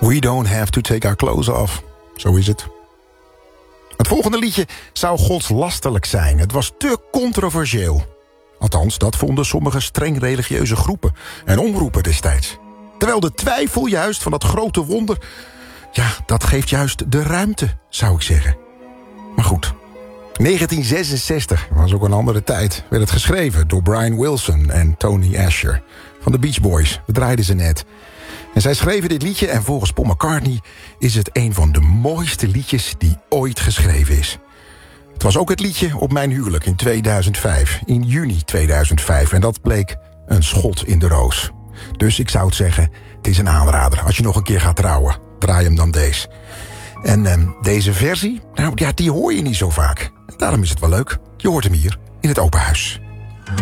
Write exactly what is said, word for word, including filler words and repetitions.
We don't have to take our clothes off. Zo is het. Het volgende liedje zou godslastelijk zijn. Het was te controversieel. Althans, dat vonden sommige streng religieuze groepen en omroepen destijds. Terwijl de twijfel juist van dat grote wonder... ja, dat geeft juist de ruimte, zou ik zeggen. Maar goed, negentien zesenzestig, was ook een andere tijd... werd het geschreven door Brian Wilson en Tony Asher van de Beach Boys. We draaiden ze net. En zij schreven dit liedje en volgens Paul McCartney... is het een van de mooiste liedjes die ooit geschreven is. Het was ook het liedje op mijn huwelijk in tweeduizend vijf, in juni tweeduizend vijf... en dat bleek een schot in de roos. Dus ik zou het zeggen, het is een aanrader. Als je nog een keer gaat trouwen, draai hem dan deze. En eh, deze versie, nou ja, die hoor je niet zo vaak. Daarom is het wel leuk. Je hoort hem hier in het open huis.